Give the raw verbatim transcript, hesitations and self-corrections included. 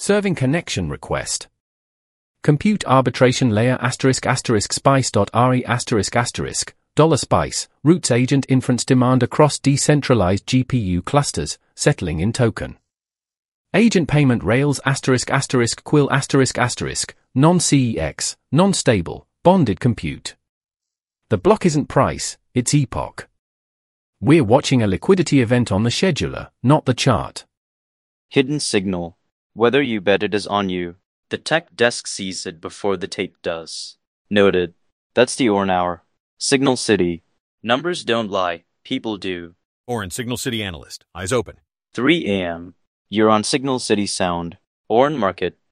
Serving connection request. Compute arbitration layer asterisk asterisk spice.re asterisk asterisk dollar spice routes agent inference demand across decentralized G P U clusters, settling in token. Agent payment rails asterisk asterisk quill asterisk asterisk non-C E X, non-stable, bonded compute. The block isn't price, it's epoch. We're watching a liquidity event on the scheduler, not the chart. Hidden signal. Whether you bet it is on you. The tech desk sees it before the tape does. Noted. That's the Orn Hour. Signal City. Numbers don't lie, people do. Orn Signal City analyst. Eyes open. three a m You're on Signal City Sound. Orn Market.